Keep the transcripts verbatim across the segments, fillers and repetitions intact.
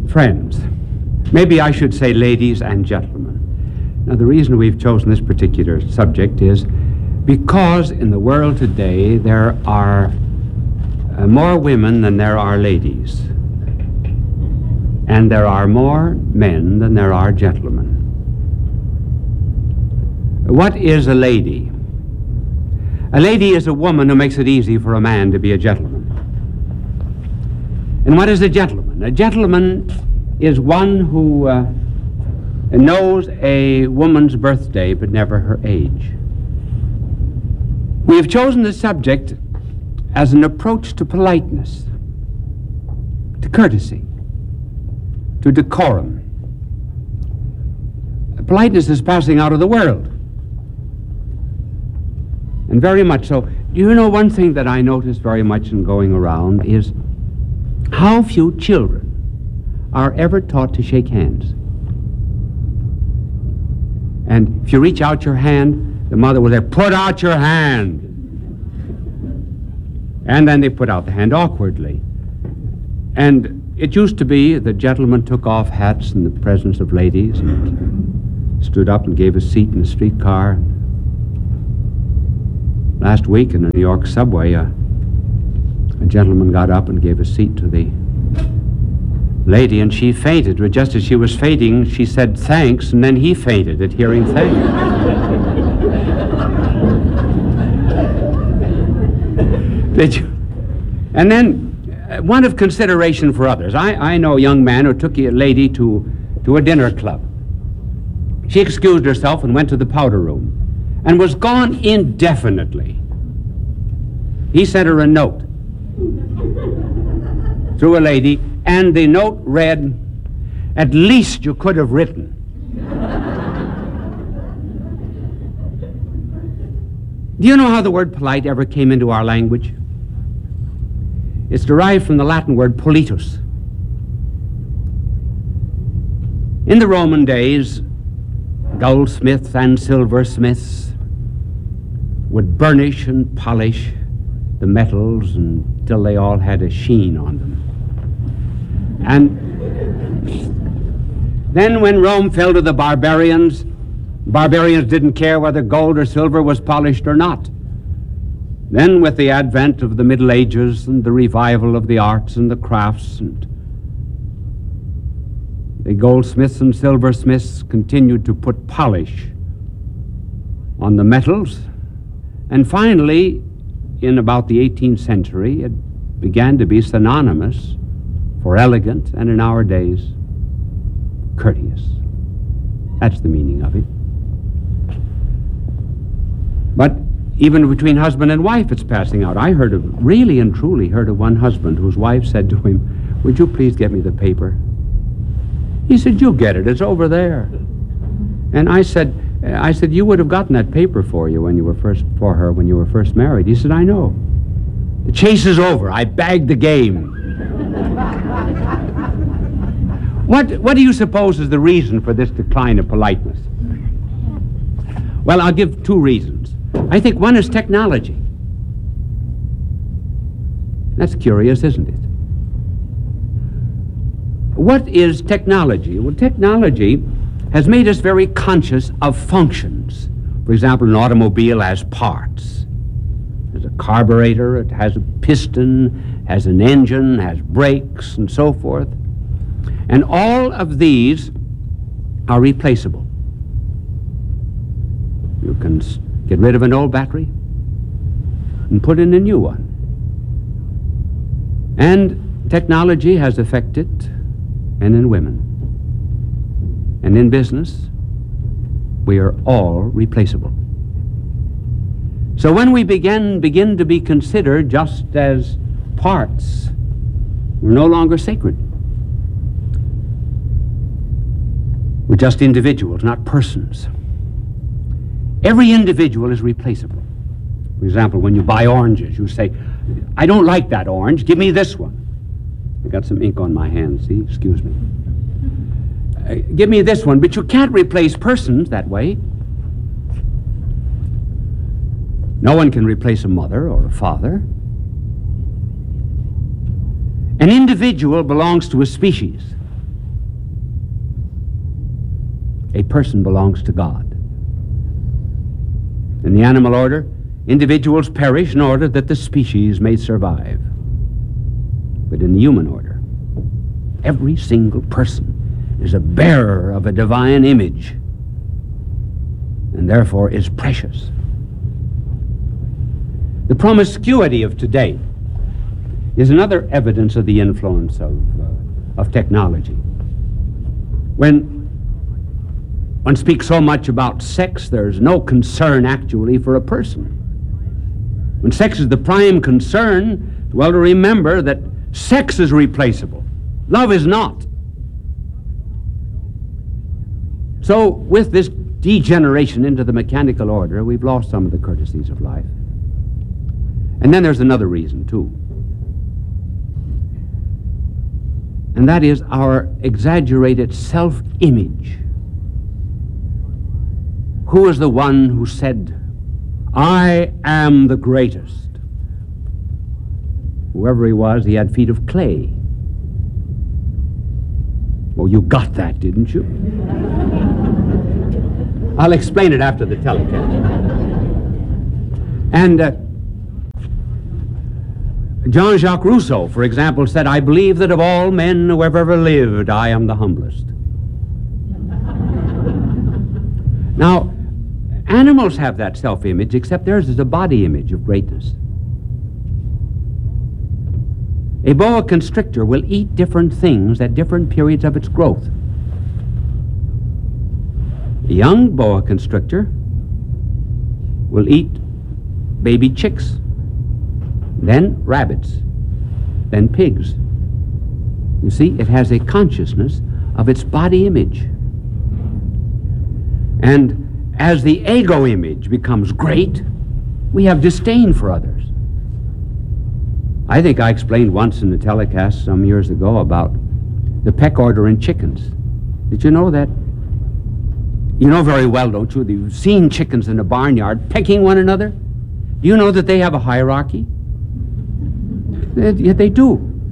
Friends, maybe I should say ladies and gentlemen. Now, the reason we've chosen this particular subject is because in the world today there are uh, more women than there are ladies, and there are more men than there are gentlemen. What is a lady? A lady is a woman who makes it easy for a man to be a gentleman. And what is a gentleman? A gentleman is one who uh, knows a woman's birthday but never her age. We have chosen the subject as an approach to politeness, to courtesy, to decorum. Politeness is passing out of the world. And very much so. Do you know one thing that I notice very much in going around is how few children are ever taught to shake hands. And if you reach out your hand, the mother will say, "Put out your hand." And then they put out the hand awkwardly. And it used to be that gentlemen took off hats in the presence of ladies and stood up and gave a seat in the streetcar. Last week in the New York subway, uh, a gentleman got up and gave a seat to the lady, and she fainted. But just as she was fainting, she said thanks, and then he fainted at hearing thanks. Did you? And then uh, one of consideration for others. I, I know a young man who took a lady to, to a dinner club. She excused herself and went to the powder room and was gone indefinitely. He sent her a note through a lady, and the note read, "At least you could have written." Do you know how the word polite ever came into our language? It's derived from the Latin word politus. In the Roman days, goldsmiths and silversmiths would burnish and polish the metals until they all had a sheen on them. And then when Rome fell to the barbarians, barbarians didn't care whether gold or silver was polished or not. Then with the advent of the Middle Ages and the revival of the arts and the crafts, and the goldsmiths and silversmiths continued to put polish on the metals. And finally, in about the eighteenth century, it began to be synonymous for elegant, and in our days, courteous. That's the meaning of it. But even between husband and wife, it's passing out. I heard of, really and truly heard of one husband whose wife said to him, "Would you please get me the paper?" He said, "You get it, it's over there." And I said, I said, "You would have gotten that paper for you when you were first, for her when you were first married." He said, "I know. The chase is over. I bagged the game." What, what do you suppose is the reason for this decline of politeness? Well, I'll give two reasons. I think one is technology. That's curious, isn't it? What is technology? Well, technology has made us very conscious of functions. For example, an automobile has parts. It has a carburetor, it has a piston, has an engine, has brakes, and so forth. And all of these are replaceable. You can get rid of an old battery and put in a new one. And technology has affected men and women. And in business, we are all replaceable. So when we begin, begin to be considered just as parts, we're no longer sacred. We're just individuals, not persons. Every individual is replaceable. For example, when you buy oranges, you say, "I don't like that orange, give me this one." I got some ink on my hand, see? Excuse me. Uh, give me this one, but you can't replace persons that way. No one can replace a mother or a father. An individual belongs to a species. a person belongs to God. In the animal order, individuals perish in order that the species may survive. But in the human order, every single person is a bearer of a divine image and therefore is precious. The promiscuity of today is another evidence of the influence of, uh, of technology. When one speaks so much about sex, there's no concern actually for a person. When sex is the prime concern, it's well to remember that sex is replaceable. Love is not. So with this degeneration into the mechanical order, we've lost some of the courtesies of life. And then there's another reason, too. And that is our exaggerated self-image. Who is the one who said, "I am the greatest"? Whoever he was, he had feet of clay. Well, you got that, didn't you? I'll explain it after the telecast. And uh, Jean-Jacques Rousseau, for example, said, "I believe that of all men who have ever lived, I am the humblest." Now, animals have that self-image, except theirs is a body image of greatness. A boa constrictor will eat different things at different periods of its growth. A young boa constrictor will eat baby chicks, then rabbits, then pigs. You see, it has a consciousness of its body image. And as the ego image becomes great, we have disdain for others. I think I explained once in the telecast some years ago about the peck order in chickens. Did you know that? You know very well, don't you? You've seen chickens in a barnyard pecking one another. Do you know that they have a hierarchy? Yet they do.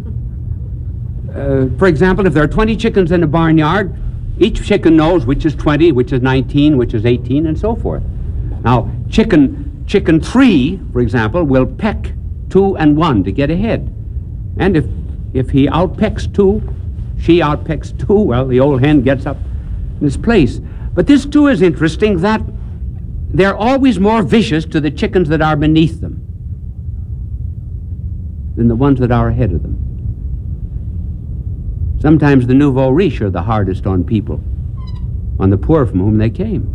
Uh, for example, if there are twenty chickens in a barnyard, each chicken knows which is twenty, which is nineteen, which is eighteen, and so forth. Now, chicken, chicken three, for example, will peck two and one to get ahead. And if, if he outpecks two, she outpecks two, well, the old hen gets up in its place. But this, too, is interesting, that they're always more vicious to the chickens that are beneath them than the ones that are ahead of them. Sometimes the nouveau riche are the hardest on people, on the poor from whom they came.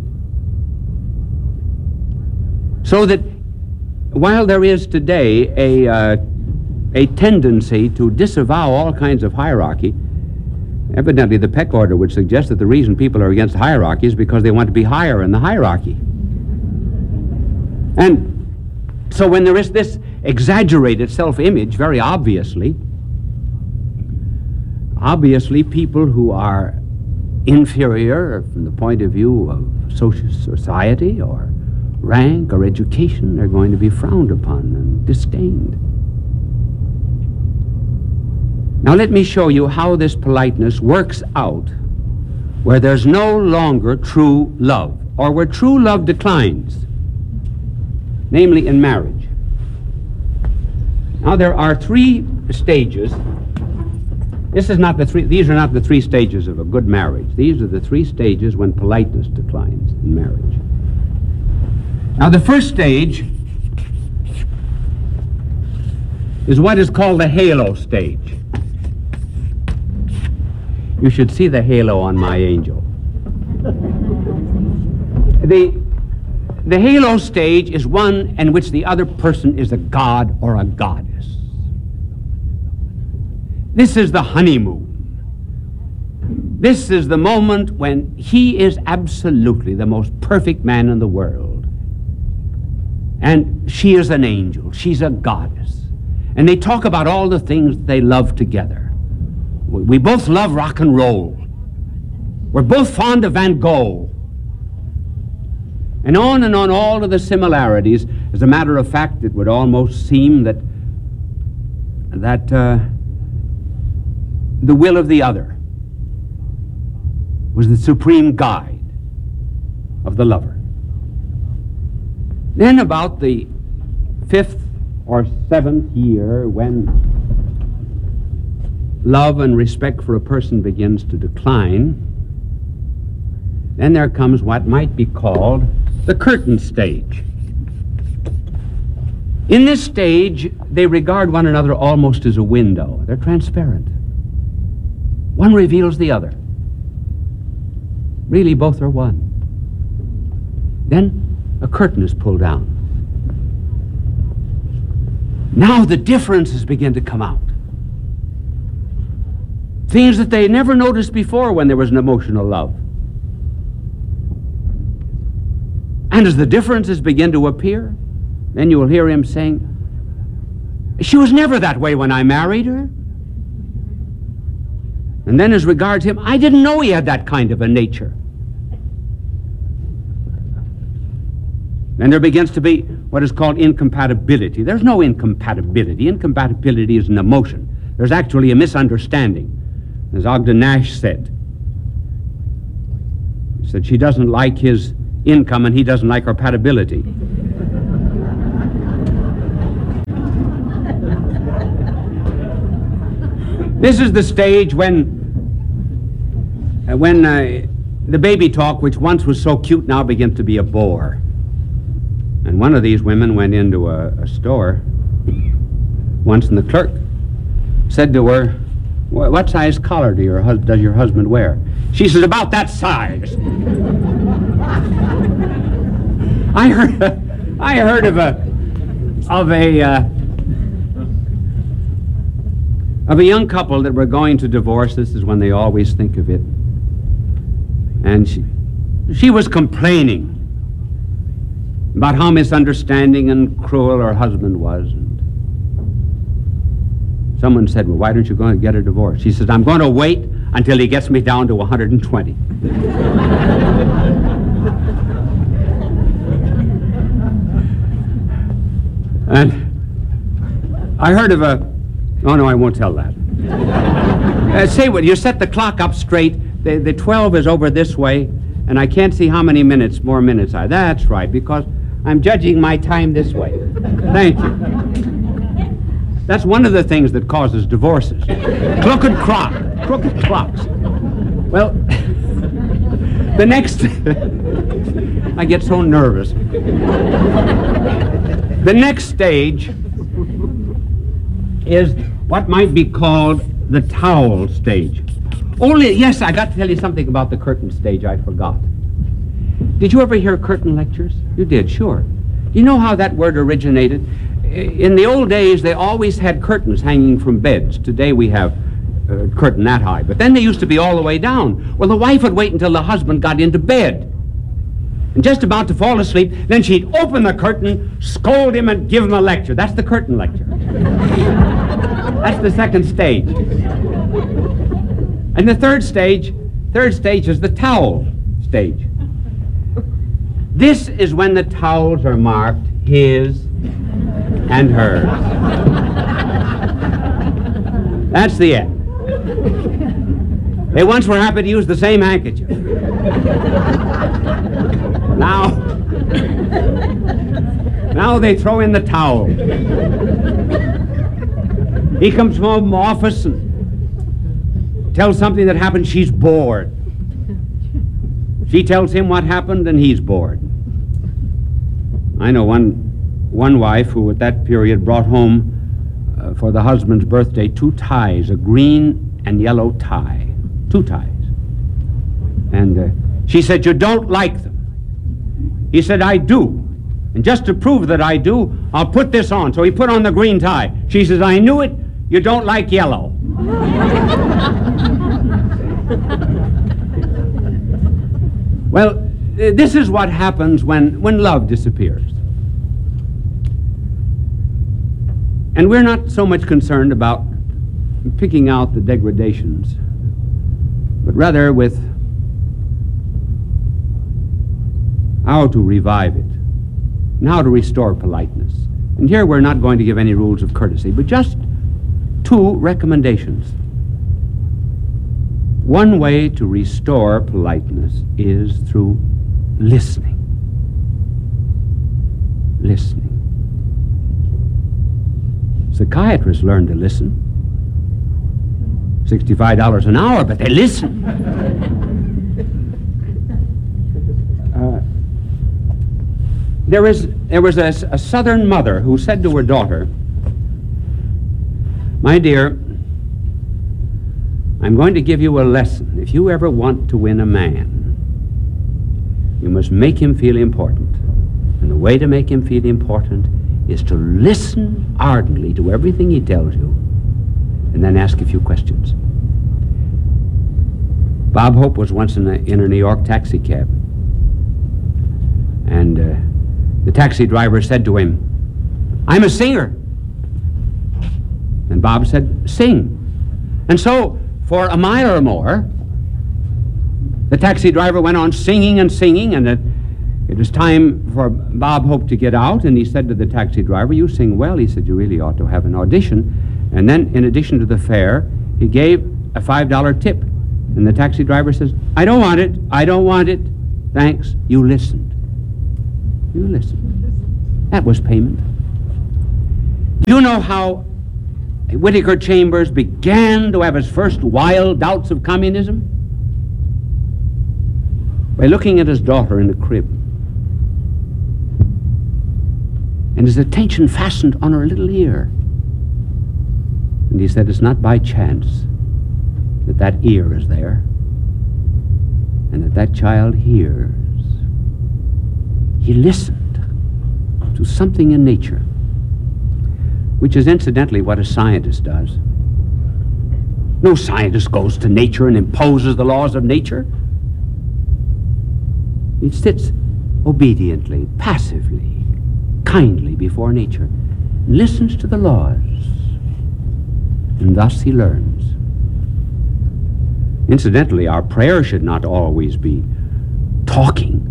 So that while there is today a, uh, a tendency to disavow all kinds of hierarchy, evidently the peck order would suggest that the reason people are against hierarchy is because they want to be higher in the hierarchy. And so when there is this exaggerated self-image, very obviously, obviously people who are inferior from the point of view of social society or rank or education are going to be frowned upon and disdained. Now let me show you how this politeness works out where there's no longer true love, or where true love declines, namely in marriage. Now there are three stages. This is not the three, these are not the three stages of a good marriage. These are the three stages when politeness declines in marriage. Now the first stage is what is called the halo stage. You should see the halo on my angel. The, the halo stage is one in which the other person is a god or a goddess. This is the honeymoon. This is the moment when he is absolutely the most perfect man in the world. And she is an angel. She's a goddess. And they talk about all the things they love together. We both love rock and roll. We're both fond of Van Gogh. And on and on, all of the similarities. As a matter of fact, it would almost seem that that uh, the will of the other was the supreme guide. of the lover. Then about the fifth or seventh year, when love and respect for a person begins to decline, then there comes what might be called the curtain stage. In this stage, they regard one another almost as a window. They're transparent. One reveals the other. Really, both are one. Then a curtain is pulled down. Now the differences begin to come out. Things that they never noticed before when there was an emotional love. And as the differences begin to appear, then you will hear him saying, "She was never that way when I married her." And then as regards him, "I didn't know he had that kind of a nature." Then there begins to be what is called incompatibility. There's no incompatibility. Incompatibility is an emotion. There's actually a misunderstanding. As Ogden Nash said, he said, she doesn't like his income and he doesn't like her compatibility. This is the stage when, uh, when uh, the baby talk, which once was so cute, now begins to be a bore. And one of these women went into a, a store once, and the clerk said to her, "What size collar do your hus- does your husband wear?" She says, "About that size." I heard, I heard of a, of a, uh, of a young couple that were going to divorce. This is when they always think of it. And she, she was complaining about how misunderstanding and cruel her husband was. And someone said, "Well, why don't you go and get a divorce?" She says, "I'm going to wait until he gets me down to one hundred twenty. And I heard of a, oh no, I won't tell that. Uh, say what, you set the clock up straight, the, the twelve is over this way, and I can't see how many minutes, more minutes are. That's right, because I'm judging my time this way. Thank you. That's one of the things that causes divorces. Crooked clock, crooked clocks. Well, the next, I get so nervous. The next stage is what might be called the towel stage. Only, yes, I got to tell you something about the curtain stage I forgot. Did you ever hear curtain lectures? You did, sure. You know how that word originated? In the old days, they always had curtains hanging from beds. Today we have a curtain that high. But then they used to be all the way down. Well, the wife would wait until the husband got into bed. And just about to fall asleep, then she'd open the curtain, scold him, and give him a lecture. That's the curtain lecture. That's the second stage. And the third stage, third stage is the towel stage. This is when the towels are marked his and hers. That's the end. They once were happy to use the same handkerchief. Now, now they throw in the towel. He comes home from office and tells something that happened, she's bored. She tells him what happened, and he's bored. I know one, one wife who at that period brought home uh, for the husband's birthday two ties, a green and yellow tie. Two ties. And uh, she said, "You don't like them." He said, "I do. And just to prove that I do, I'll put this on." So he put on the green tie. She says, "I knew it. You don't like yellow." Well, uh, this is what happens when, when love disappears. And we're not so much concerned about picking out the degradations, but rather with how to revive it and how to restore politeness. And here we're not going to give any rules of courtesy, but just two recommendations. One way to restore politeness is through listening. Listening. Psychiatrists learn to listen. sixty-five dollars an hour, but they listen. uh, there, is, there was a, a southern mother who said to her daughter, "My dear, I'm going to give you a lesson. If you ever want to win a man, you must make him feel important. And the way to make him feel important is to listen ardently to everything he tells you, and then ask a few questions." Bob Hope was once in a, in a New York taxi cab, and uh, the taxi driver said to him, "I'm a singer." And Bob said, "Sing." And so, for a mile or more, the taxi driver went on singing and singing, and it, it was time for Bob Hope to get out, and he said to the taxi driver, "You sing well." He said, "You really ought to have an audition." And then, in addition to the fare, he gave a five dollar tip. And the taxi driver says, "I don't want it. I don't want it. Thanks. You listened. You listened." That was payment. Do you know how Whittaker Chambers began to have his first wild doubts of communism? By looking at his daughter in the crib, and his attention fastened on her little ear. And he said, "It's not by chance that that ear is there, and that that child hears." He listened to something in nature, which is incidentally what a scientist does. No scientist goes to nature and imposes the laws of nature. He sits obediently, passively, kindly before nature, and listens to the laws, and thus he learns. Incidentally, our prayer should not always be talking.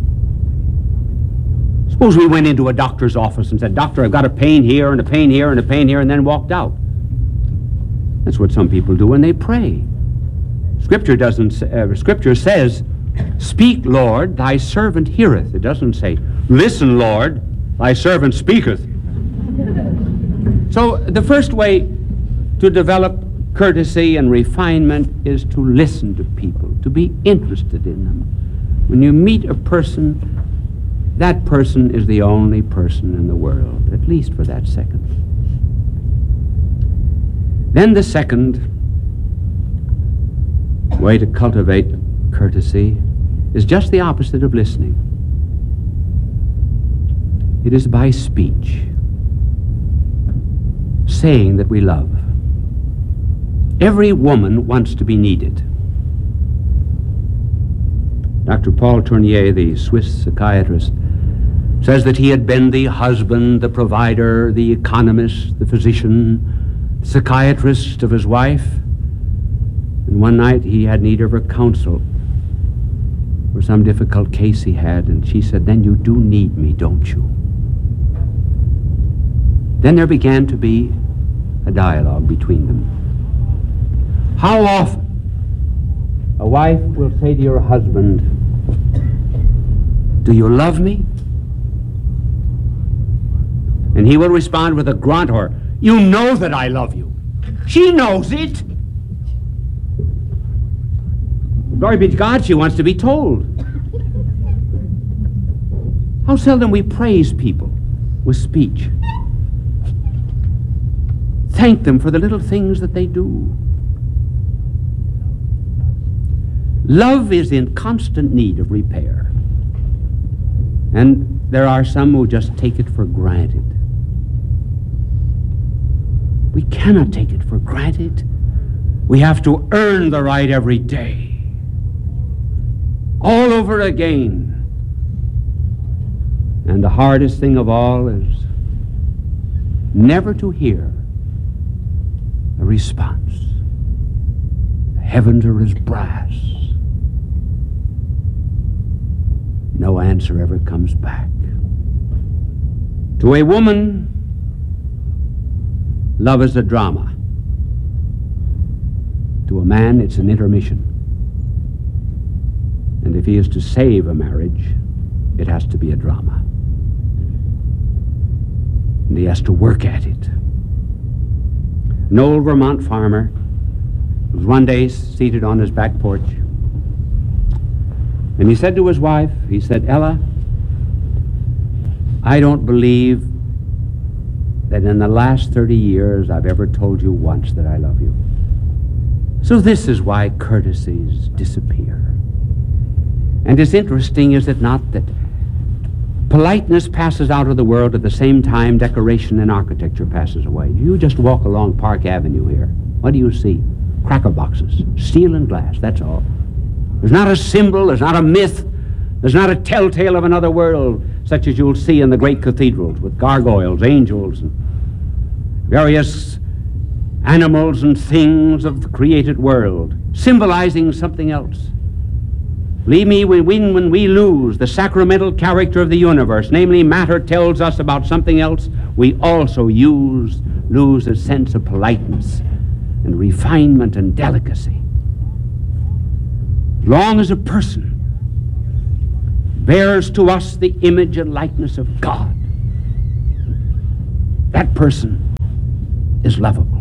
Suppose we went into a doctor's office and said, "Doctor, I've got a pain here and a pain here and a pain here," and then walked out. That's what some people do when they pray. Scripture doesn't. Uh, Scripture says, "Speak, Lord, thy servant heareth." It doesn't say, "Listen, Lord, thy servant speaketh." So the first way to develop courtesy and refinement is to listen to people, to be interested in them. When you meet a person, that person is the only person in the world, at least for that second. Then the second way to cultivate courtesy is just the opposite of listening. It is by speech, saying that we love. Every woman wants to be needed. Doctor Paul Tournier, the Swiss psychiatrist, says that he had been the husband, the provider, the economist, the physician, the psychiatrist of his wife. And one night he had need of her counsel for some difficult case he had, and she said, "Then you do need me, don't you?" Then there began to be a dialogue between them. How often a wife will say to your husband, "Do you love me?" And he will respond with a grunt or, "You know that I love you." She knows it. Glory be to God, she wants to be told. How seldom we praise people with speech. Thank them for the little things that they do. Love is in constant need of repair. And there are some who just take it for granted. We cannot take it for granted. We have to earn the right every day. All over again. And the hardest thing of all is never to hear a response. The heavens are as brass. No answer ever comes back. To a woman, love is a drama. To a man, it's an intermission. And if he is to save a marriage, it has to be a drama. And he has to work at it. An old Vermont farmer was one day seated on his back porch, and he said to his wife, he said, Ella, I don't believe that in the last thirty years I've ever told you once that I love you. So this is why courtesies disappear. And it's interesting, is it not, that politeness passes out of the world at the same time decoration and architecture passes away. You just walk along Park Avenue here. What do you see? Cracker boxes, steel and glass, that's all. There's not a symbol, there's not a myth, there's not a telltale of another world, such as you'll see in the great cathedrals with gargoyles, angels, and various animals and things of the created world, symbolizing something else. Believe me, when we, when we lose the sacramental character of the universe, namely matter tells us about something else, we also use, lose a sense of politeness and refinement and delicacy. As long as a person bears to us the image and likeness of God, that person is lovable.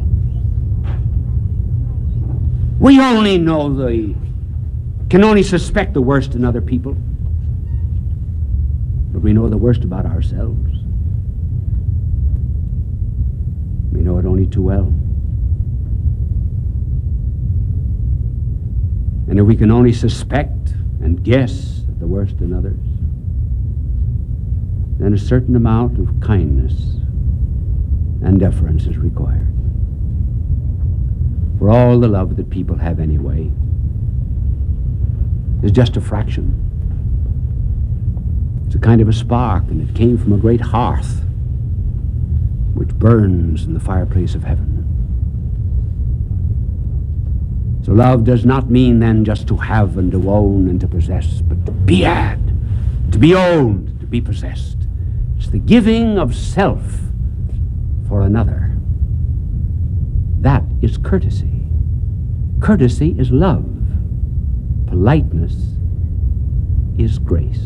We only know the, can only suspect the worst in other people, but we know the worst about ourselves. We know it only too well. And if we can only suspect and guess at the worst in others, then a certain amount of kindness and deference is required. For all the love that people have anyway is just a fraction. It's a kind of a spark, and it came from a great hearth which burns in the fireplace of heaven. So love does not mean then just to have and to own and to possess, but to be had, to be owned, to be possessed. It's the giving of self for another. That is courtesy. Courtesy is love. Politeness is grace.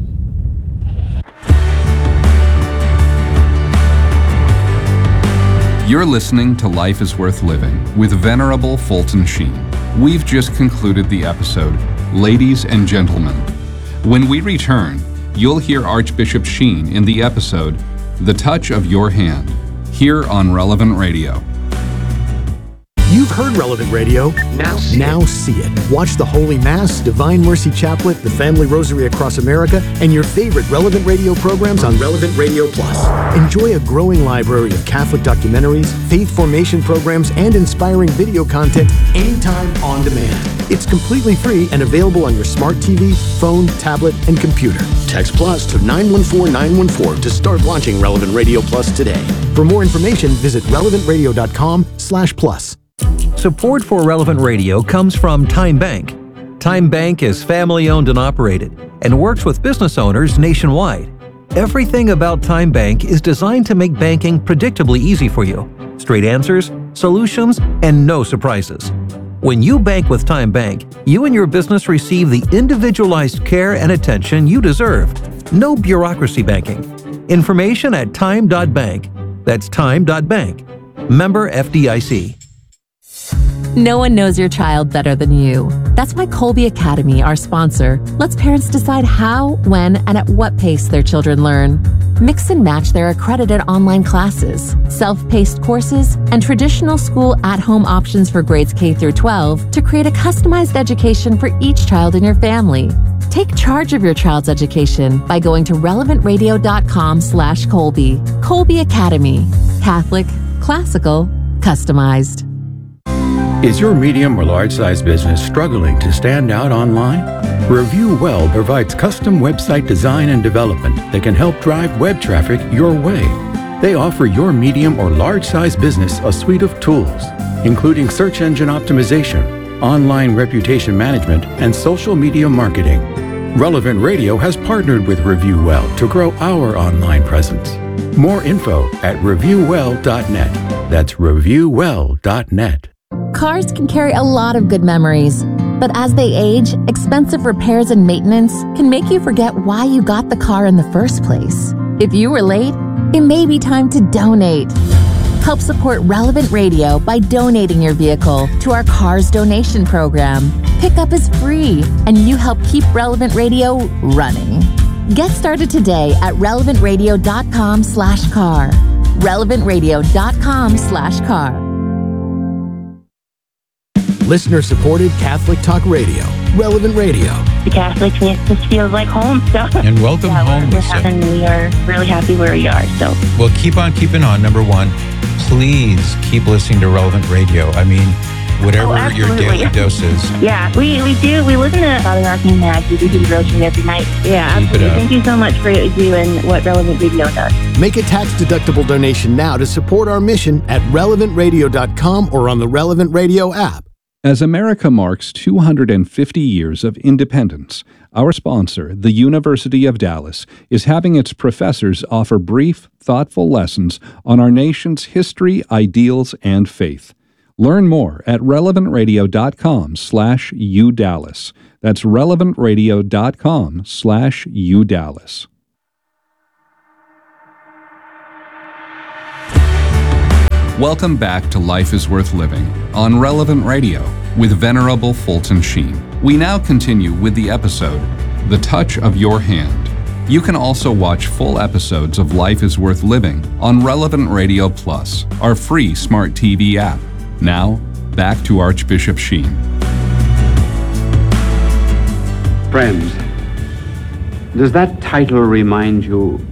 You're listening to Life is Worth Living with Venerable Fulton Sheen. We've just concluded the episode, Ladies and Gentlemen. When we return, you'll hear Archbishop Sheen in the episode, The Touch of Your Hand, here on Relevant Radio. You've heard Relevant Radio. Now see, now it. see it. Watch the Holy Mass, Divine Mercy Chaplet, the Family Rosary Across America, and your favorite Relevant Radio programs on Relevant Radio Plus. Enjoy a growing library of Catholic documentaries, faith formation programs, and inspiring video content anytime on demand. It's completely free and available on your smart T V, phone, tablet, and computer. Text Plus to nine one four nine one four to start watching Relevant Radio Plus today. For more information, visit relevant radio dot com slash plus. Support for Relevant Radio comes from Time Bank. Time Bank is family-owned and operated and works with business owners nationwide. Everything about Time Bank is designed to make banking predictably easy for you. Straight answers, solutions, and no surprises. When you bank with Time Bank, you and your business receive the individualized care and attention you deserve. No bureaucracy banking. Information at time dot bank. That's time dot bank. Member F D I C. No one knows your child better than you. That's why Colby Academy, our sponsor, lets parents decide how, when, and at what pace their children learn. Mix and match their accredited online classes, self-paced courses, and traditional school at-home options for grades K through twelve to create a customized education for each child in your family. Take charge of your child's education by going to relevant radio dot com slash Colby. Colby Academy. Catholic, classical, customized. Is your medium or large-size business struggling to stand out online? Review Well provides custom website design and development that can help drive web traffic your way. They offer your medium or large-size business a suite of tools, including search engine optimization, online reputation management, and social media marketing. Relevant Radio has partnered with Review Well to grow our online presence. More info at review well dot net. That's review well dot net. Cars can carry a lot of good memories, But as they age, expensive repairs and maintenance can make you forget why you got the car in the first place. If you were late, it may be time to donate. Help support Relevant Radio by donating your vehicle to our Cars Donation Program. Pickup is free, and you help keep Relevant Radio running. Get started today at relevant radio dot com slash car. relevant radio dot com slash car. Listener-supported Catholic Talk Radio. Relevant Radio. The Catholics makes us feel like home. So And welcome yeah, home, we're, Lisa. and we are really happy where we are. So Well, keep on keeping on. Number one, please keep listening to Relevant Radio. I mean, whatever Oh, your absolutely. daily dose is. yeah, we, we do. We listen to Father Rocky and Mag. We do the grocery every night. Yeah, Keep it absolutely. up. Thank you so much for what you do and what Relevant Radio does. Make a tax-deductible donation now to support our mission at relevant radio dot com or on the Relevant Radio app. As America marks two hundred fifty years of independence, our sponsor, the University of Dallas, is having its professors offer brief, thoughtful lessons on our nation's history, ideals, and faith. Learn more at relevant radio dot com slash U Dallas. That's relevant radio dot com slash U Dallas. Welcome back to Life is Worth Living on Relevant Radio with Venerable Fulton Sheen. We now continue with the episode, The Touch of Your Hand. You can also watch full episodes of Life is Worth Living on Relevant Radio Plus, our free smart T V app. Now, back to Archbishop Sheen. Friends, does that title remind you